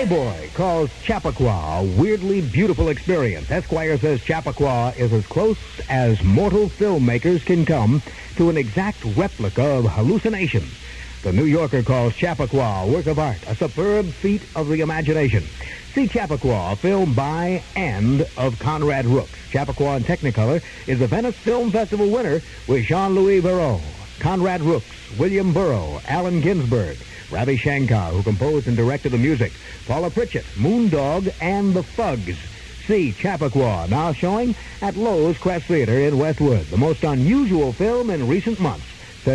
Playboy calls Chappaqua a weirdly beautiful experience. Esquire says Chappaqua is as close as mortal filmmakers can come to an exact replica of hallucination. The New Yorker calls Chappaqua a work of art, a superb feat of the imagination. See Chappaqua, a film by and of Conrad Rooks. Chappaqua in Technicolor is the Venice Film Festival winner with Jean-Louis Barrault, Conrad Rooks, William Burroughs, Allen Ginsberg, Ravi Shankar, who composed and directed the music, Paula Pritchett, Moondog, and the Fugs. See Chappaqua, now showing at Lowe's Crest Theater in Westwood, the most unusual film in recent months.